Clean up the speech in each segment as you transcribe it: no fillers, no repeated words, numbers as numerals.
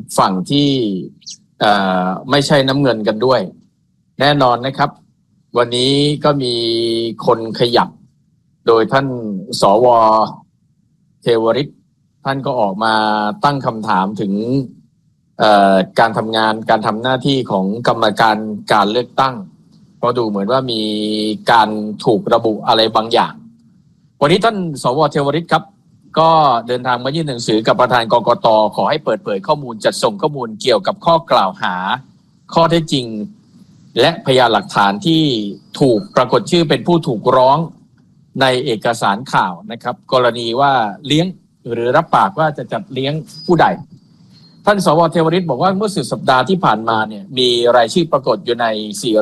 ฝั่งที่ไม่ใช่น้ำเงินกันด้วยแน่นอนนะครับวันนี้ก็มีคนขยับโดยท่านสว.เทวฤทธิ์ท่านก็ออกมาตั้งคำถามถึงการทำงานการทำหน้าที่ของกรรมการการเลือกตั้งเพราะดูเหมือนว่ามีการถูกระบุอะไรบางอย่างวันนี้ท่านสว.เทวฤทธิ์ครับก็เดินทางมายื่นหนังสือกับประธานกกต.ขอให้เปิดเผยข้อมูลจัดส่งข้อมูลเกี่ยวกับข้อกล่าวหาข้อเท็จจริงและพยานหลักฐานที่ถูกปรากฏชื่อเป็นผู้ถูกร้องในเอกสารข่าวนะครับกรณีว่าเลี้ยงหรือรับปากว่าจะจัดเลี้ยงผู้ใดท่านสว.เทวฤทธิ์บอกว่าเมื่อสุดสัปดาห์ที่ผ่านมาเนี่ยมีรายชื่อปรากฏอยู่ใน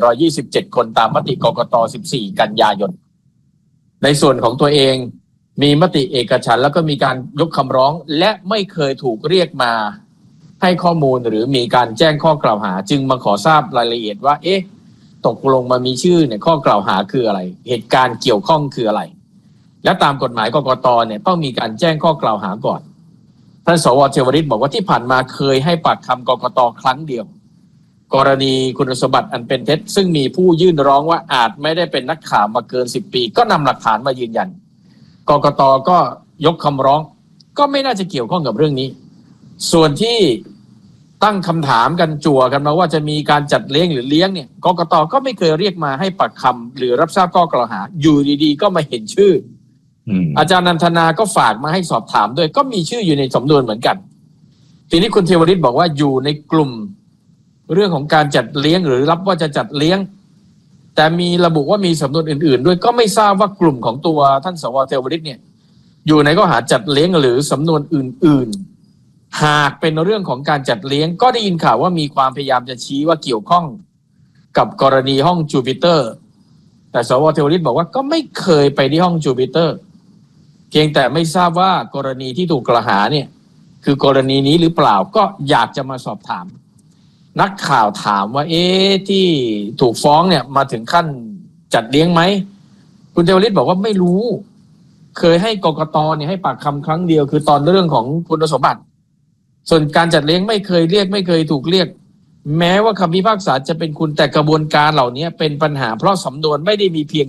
427คนตามมติกกต. 14 กันยายนในส่วนของตัวเองมีมติเอกฉันท์แล้วก็มีการยกคำร้องและไม่เคยถูกเรียกมาให้ข้อมูลหรือมีการแจ้งข้อกล่าวหาจึงมาขอทราบรายละเอียดว่าตกลงมามีชื่อเนี่ยข้อกล่าวหาคืออะไรเหตุการณ์เกี่ยวข้องคืออะไรและตามกฎหมายกกต.เนี่ยต้องมีการแจ้งข้อกล่าวหาก่อนท่านสว.เทวฤทธิ์บอกว่าที่ผ่านมาเคยให้ปากคำกกต.ครั้งเดียวกรณีคุณสมบัติอันเป็นเท็จซึ่งมีผู้ยื่นร้องว่าอาจไม่ได้เป็นนักข่าวมาเกิน10 ปีก็นำหลักฐานมายืนยันกกต.ก็ยกคำร้องก็ไม่น่าจะเกี่ยวข้องกับเรื่องนี้ส่วนที่ตั้งคำถามกันจั่วกันมาว่าจะมีการจัดเลี้ยงหรือเลี้ยงเนี่ยกกต.ก็ไม่เคยเรียกมาให้ปากคำหรือรับทราบข้อกล่าวหาอยู่ดีๆก็มาเห็นชื่ออาจารย์นันทนาก็ฝากมาให้สอบถามด้วยก็มีชื่ออยู่ในสำนวนเหมือนกันทีนี้คุณเทวฤทธิ์บอกว่าอยู่ในกลุ่มเรื่องของการจัดเลี้ยงหรือรับว่าจะจัดเลี้ยงแต่มีระบุว่ามีสำนวนอื่นๆด้วยก็ไม่ทราบว่ากลุ่มของตัวท่านสว.เทวฤทธิ์เนี่ยอยู่ในข้อหาจัดเลี้ยงหรือสำนวนอื่นๆหากเป็นเรื่องของการจัดเลี้ยงก็ได้ยินข่าวว่ามีความพยายามจะชี้ว่าเกี่ยวข้องกับกรณีห้องจูปิเตอร์แต่สว.เทวฤทธิ์บอกว่าก็ไม่เคยไปที่ห้องจูปิเตอร์เพียงแต่ไม่ทราบว่ากรณีที่ถูกกล่าวหาเนี่ยคือกรณีนี้หรือเปล่าก็อยากจะมาสอบถามนักข่าวถามว่าที่ถูกฟ้องเนี่ยมาถึงขั้นจัดเลี้ยงไหมคุณเทวฤทธิ์บอกว่าไม่รู้เคยให้กกต.เนี่ยให้ปากคำครั้งเดียวคือตอนเรื่องของคุณสมบัติส่วนการจัดเลี้ยงไม่เคยเรียกไม่เคยถูกเรียกแม้ว่าคำพิพากษาจะเป็นคุณแต่กระบวนการเหล่านี้เป็นปัญหาเพราะสำนวนไม่ได้มีเพียง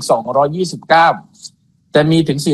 229แต่มีถึง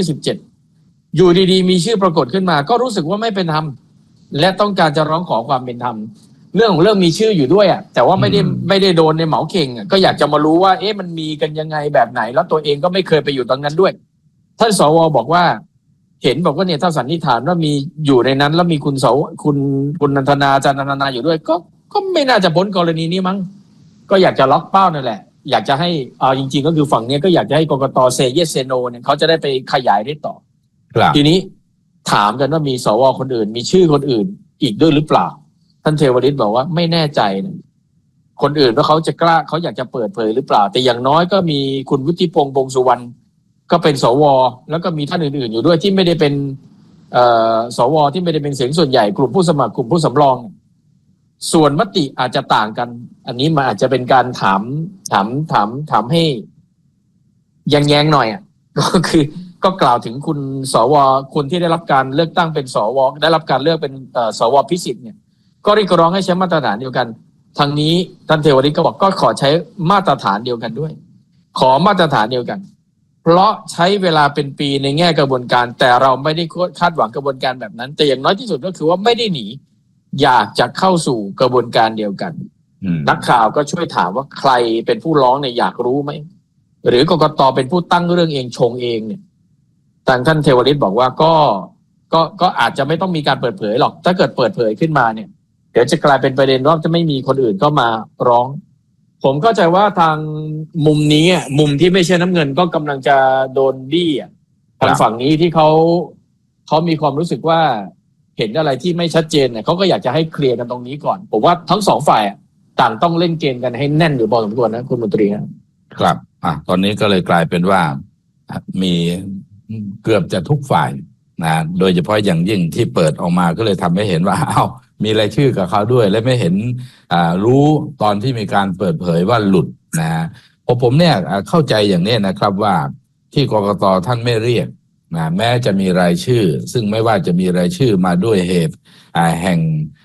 427อยู่ดีๆมีชื่อปรากฏขึ้นมาก็รู้สึกว่าไม่เป็นธรรมและต้องการจะร้องขอความเป็นธรรมเรื่องของเรื่องมีชื่ออยู่ด้วยแต่ว่าไม่ได้โดนในเหมาเข่งก็อยากจะมารู้ว่ามันมีกันยังไงแบบไหนแล้วตัวเองก็ไม่เคยไปอยู่ตรงนั้นด้วยท่านสว.บอกว่าเห็นบอกว่าเนี่ยถ้าสันนิษฐานว่ามีอยู่ในนั้นแล้วมีคุณนันทนาอาจารย์นันทนาอยู่ด้วยก็ไม่น่าจะพ้นกรณีนี้มั้งก็อยากจะล็อกเป้านั่นแหละอยากจะให้จริงๆก็คือฝั่งนี้ก็อยากจะให้กกต.เซเยสเซโนเนี่ยเขาจะได้ไปขยายได้ต่อทีนี้ถามกันว่ามีสว.คนอื่นมีชื่อคนอื่นอีกด้วยหรือเปล่าท่านเทวฤทธิ์บอกว่าไม่แน่ใจนะคนอื่นว่าเขาจะกล้าเขาอยากจะเปิดเผยหรือเปล่าแต่อย่างน้อยก็มีคุณวุฒิพงษ์ วงษ์สุวรรณก็เป็นสว.แล้วก็มีท่านอื่นๆอยู่ด้วยที่ไม่ได้เป็นสว.ที่ไม่ได้เป็นเสียงส่วนใหญ่กลุ่มผู้สมัครกลุ่มผู้สำรองส่วนมติอาจจะต่างกันอันนี้มันอาจจะเป็นการถามให้แย้งๆหน่อยก็คือก็กล่าวถึงคุณสว.คนที่ได้รับการเลือกตั้งเป็นสว.ได้รับการเลือกเป็นสว.พิสิทธิ์เนี่ยก็เรียกร้องให้ใช้มาตรฐานเดียวกันทางนี้ท่านเทวฤทธิ์ก็บอกก็ขอใช้มาตรฐานเดียวกันด้วยขอมาตรฐานเดียวกันเพราะใช้เวลาเป็นปีในแง่กระบวนการแต่เราไม่ได้คาดหวังกระบวนการแบบนั้นแต่อย่างน้อยที่สุดก็คือว่าไม่ได้หนีอยากจะเข้าสู่กระบวนการเดียวกันนักข่าวก็ช่วยถามว่าใครเป็นผู้ร้องเนี่ยอยากรู้ไหมหรือกกต.เป็นผู้ตั้งเรื่องเองชงเองเนี่ยทางท่านเทวฤทธิ์บอกว่าก็อาจจะไม่ต้องมีการเปิดเผยหรอกถ้าเกิดเปิดเผยขึ้นมาเนี่ยเดี๋ยวจะกลายเป็นประเด็นว่าจะไม่มีคนอื่นเข้ามาร้องผมเข้าใจว่าทางมุมนี้มุมที่ไม่ใช่น้ำเงินก็กำลังจะโดนบี้ทางฝั่งนี้ที่เขามีความรู้สึกว่าเห็นอะไรที่ไม่ชัดเจนเนี่ยเขาก็อยากจะให้เคลียร์กันตรงนี้ก่อนผมว่าทั้งสองฝ่ายต่างต้องเล่นเกมกันให้แน่นอยู่พอสมควรนะคุณมนตรีครับตอนนี้ก็เลยกลายเป็นว่ามีเกือบจะทุกฝ่ายนะโดยเฉพาะอย่างยิ่งที่เปิดออกมาก็เลยทำให้เห็นว่ามีรายชื่อกับเขาด้วยและไม่เห็นรู้ตอนที่มีการเปิดเผยว่าหลุดนะผมเนี่ยเข้าใจอย่างนี้นะครับว่าที่กกต.ท่านไม่เรียกนะแม้จะมีรายชื่อซึ่งไม่ว่าจะมีรายชื่อมาด้วยเหตุแห่ง